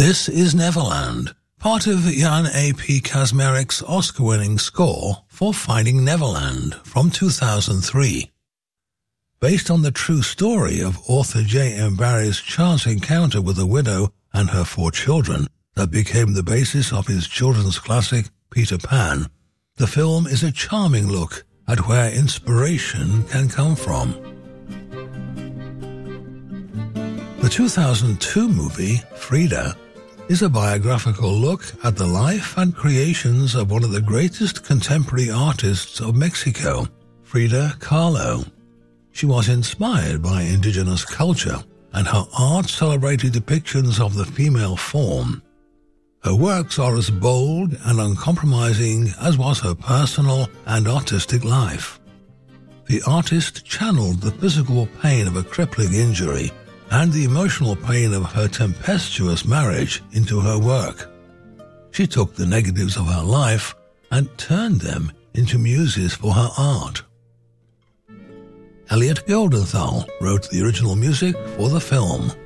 This is Neverland, part of Jan A.P. Kaczmarek's Oscar-winning score for Finding Neverland from 2003. Based on the true story of author J.M. Barrie's chance encounter with a widow and her 4 children that became the basis of his children's classic Peter Pan, the film is a charming look at where inspiration can come from. The 2002 movie, Frida, is a biographical look at the life and creations of one of the greatest contemporary artists of Mexico, Frida Kahlo. She was inspired by indigenous culture, and her art celebrated depictions of the female form. Her works are as bold and uncompromising as was her personal and artistic life. The artist channeled the physical pain of a crippling injury and the emotional pain of her tempestuous marriage into her work. She took the negatives of her life and turned them into muses for her art. Elliot Goldenthal wrote the original music for the film.